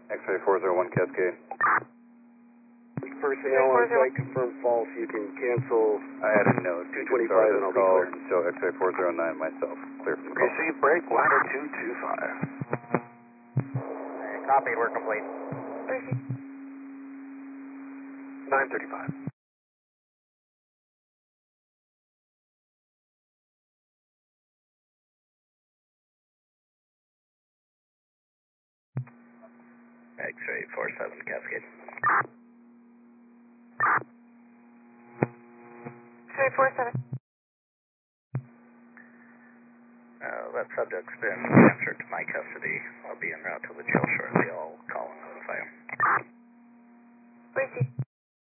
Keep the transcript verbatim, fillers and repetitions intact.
X-ray four zero one Cascade. Personnel on site confirm false. You can cancel. I had a note. two twenty-five and I'll be clear. So X-ray four zero nine myself. Clear from call. Receive break, ladder two two five. Copied, we're complete. nine thirty-five. X-ray four seven Cascade. X-ray four seven. Uh, that subject's been transferred to my custody. I'll be en route to the jail shortly. I'll call him.